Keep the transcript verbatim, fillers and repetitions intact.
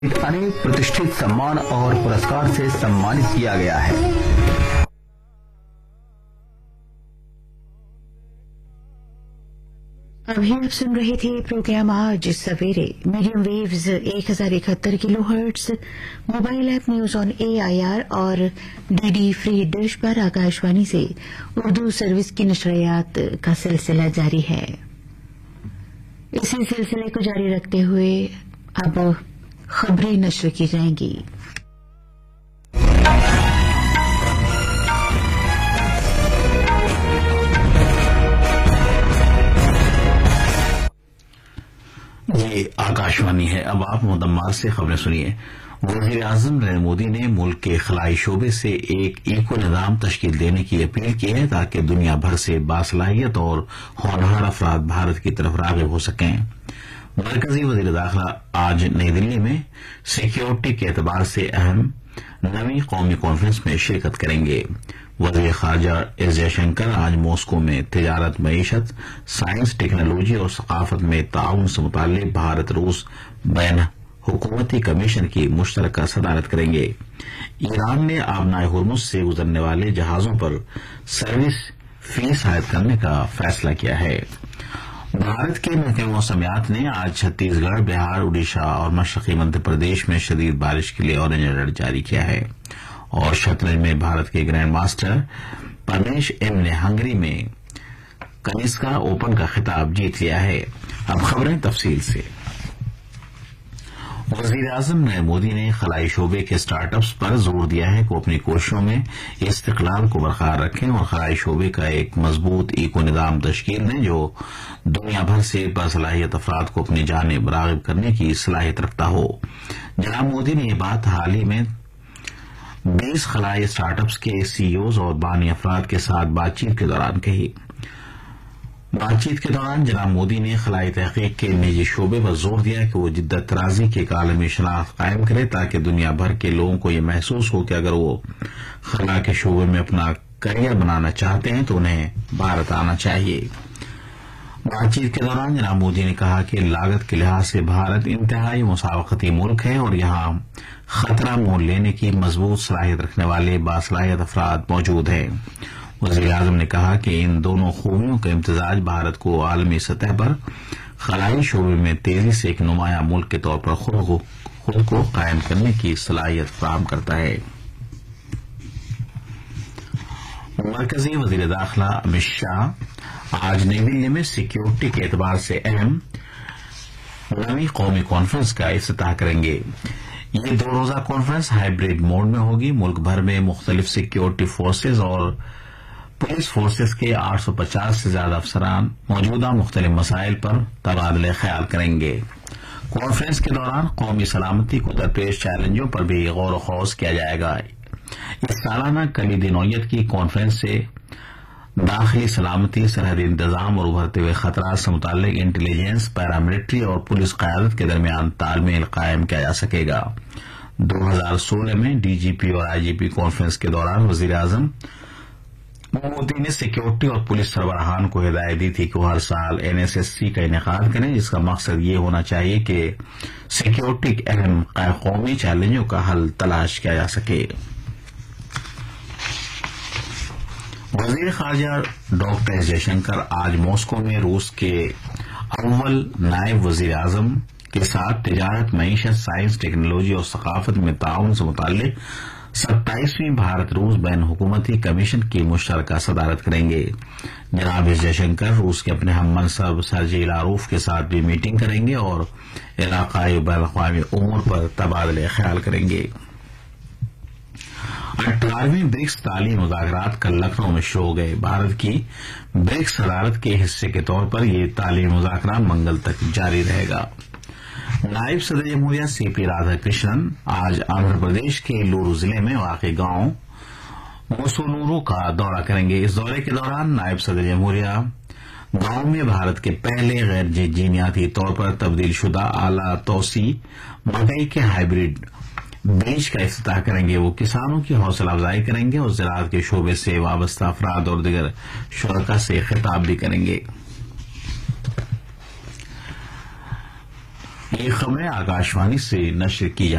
अनेक प्रतिष्ठित सम्मान और पुरस्कार से सम्मानित किया गया है। अभी आप सुन रहे थे प्रोग्राम आज सवेरे मीडियम वेव्स एक हजार इकहत्तर kilo hertz, mobile app news on AIR और डीडी फ्री डिश पर आकाशवाणी से उर्दू सर्विस की नशरियात का सिलसिला जारी है। इसी सिलसिले को जारी रखते हुए अब खबरें नश्र की जाएंगी। ये आकाशवाणी है। अब आप मुदम्मार से खबरें सुनिए। वजीर आजम नरेंद्र मोदी ने मुल्क के खलाई शोबे से एक इको निज़ाम तश्कील देने की अपील की है ताकि दुनिया भर से बासलाहियत और होनहार अफराद भारत की तरफ राग़िब हो सकें। मरकजी वजीर दाखिला आज नई दिल्ली में सिक्योरिटी के एतबार से अहम नवी कौमी कॉन्फ्रेंस में शिरकत करेंगे। वजीर खारजा एस जयशंकर आज मॉस्को में तिजारत, मईशत, साइंस, टेक्नोलॉजी और सकाफत में ताउन से मुताल्लिक भारत रूस बैन हुकूमती कमीशन की मुश्तरका सदारत करेंगे। ईरान ने आबनाए हुर्मुज से गुजरने वाले जहाजों पर सर्विस फीस आयद करने का फैसला किया है। भारत के महकमे मौसमियात ने आज छत्तीसगढ़, बिहार, उड़ीसा और मशरकी मध्य प्रदेश में शदीद बारिश के लिए ऑरेंज अलर्ट जारी किया है। और शतरंज में भारत के ग्रैंड मास्टर परमेश एम ने हंगरी में कनिष्का ओपन का खिताब जीत लिया है। अब खबरें तफसील से। वजीर आजम नरेंद्र मोदी ने खलाई शोबे के स्टार्टअप्स पर जोर दिया है कि वो अपनी कोशिशों में इस्तिकलाल को बरकरार रखें और खलाई शोबे का एक मजबूत इको निज़ाम तश्कील दें जो दुनिया भर से बासलाहियत अफराद को अपनी जानिब राग़िब करने की सलाहियत रखता हो। जनाब मोदी ने यह बात हाल ही में बीस खलाई स्टार्टअप्स के सीईओज और बानी अफराद के साथ बातचीत के दौरान कही। बातचीत के दौरान जनाब मोदी ने खलाई तहकीक के निजी शोबे पर जोर दिया कि वो जिद्दत तराजी की एक आलमी शनाख्त कायम करे ताकि दुनिया भर के लोगों को ये महसूस हो कि अगर वो खला के शोबे में अपना करियर बनाना चाहते हैं तो उन्हें भारत आना चाहिए। बातचीत के दौरान जनाब मोदी ने कहा कि लागत के लिहाज से भारत इंतहाई मुसावकती मुल्क है और यहां खतरा मोल लेने की मजबूत सलाहियत रखने वाले बासलाहियत अफराद मौजूद हैं। वज़ीर आज़म ने कहा कि इन दोनों खूबियों का इम्तिजाज भारत को आलमी सतह पर खलाई शोबे में तेजी से एक नुमाया मुल्क के तौर पर खुद को, खुद को कायम करने की सलाहियत फराहम करता है। मरकजी वज़ीर दाखिला अमित शाह आज नई दिल्ली में सिक्योरिटी के एतबार से अहम नवी कौमी कॉन्फ्रेंस का इफ्तिताह करेंगे। ये दो रोजा कॉन्फ्रेंस हाइब्रिड मोड में होगी। मुल्क भर में मुख्तलिफ सिक्योरिटी फोर्सेज और पुलिस फोर्सेज के आठ सौ पचास से ज्यादा अफसरान मौजूदा मुख्तलिफ मसाइल पर तबादले ख्याल करेंगे। कॉन्फ्रेंस के दौरान कौमी सलामती को दरपेश चैलेंजों पर भी गौर व खौज किया जाएगा। इस सालाना कलीदी नौयत की कॉन्फ्रेंस से दाखिली सलामती, सरहदी इंतजाम और उभरते हुए खतरात से मुताल्लिक इंटेलिजेंस, पैरामिलिट्री और पुलिस क़यादत के दरमियान तालमेल कायम किया जा सकेगा। दो हजार सोलह में डीजीपी और आईजीपी कॉन्फ्रेंस के दौरान वजीर आजम मोदी ने सिक्योरिटी और पुलिस सरबराहान को हिदायत दी थी कि वो हर साल एनएसएससी का इनेकाद करें जिसका मकसद ये होना चाहिए कि सिक्योरिटी के अहम कौमी चैलेंजों का हल तलाश किया जा सके। वजीर खारजा डॉक्टर एस जयशंकर आज मॉस्को में रूस के अव्वल नायब वजीर आजम के साथ तिजारत, मईशत, साइंस, टेक्नोलॉजी और सकाफत में ताउन से मुताल्लिक सत्ताईसवीं भारत रूस बैन हुकूमती कमीशन की मुश्तरका सदारत करेंगे। जनाब एस जयशंकर रूस के अपने हम मनसब सर्जी लारूफ के साथ भी मीटिंग करेंगे और इलाकाई बैन अक़वामी उमूर पर तबादले ख्याल करेंगे। अठारहवीं ब्रिक्स तालीम मुज़ाकरात कल लखनऊ में शुरू हो गए। भारत की ब्रिक्स सदारत के हिस्से के तौर पर यह तालीम मुज़ाकरात मंगल तक जारी रहेगा। नायब सदर जमहूरिया सीपी राधाकृष्णन आज आंध्र प्रदेश के लूरू जिले में वाक़ई गांव मुसोनूरू का दौरा करेंगे। इस दौरे के दौरान नायब सदर जमहूरिया गांव में भारत के पहले गैर जीनियाती तौर पर तब्दील शुदा आला तोसी मकई के हाइब्रिड बीज का इफ्तिताह करेंगे। वो किसानों की हौसला अफजाई करेंगे और ज़राअत के शोबे से वाबस्ता अफराद और दीगर शुरका से खिताब भी करेंगे। یہ خبریں آکاشوانی سے نشر کی